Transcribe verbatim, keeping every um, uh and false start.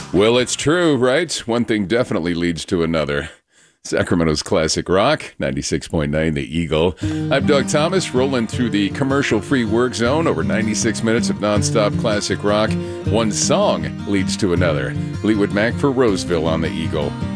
Well, it's true, right? One thing definitely leads to another. Sacramento's classic rock, ninety-six point nine The Eagle. I'm Doug Thomas, rolling through the commercial-free work zone over ninety-six minutes of nonstop classic rock. One song leads to another. Fleetwood Mac for Roseville on The Eagle.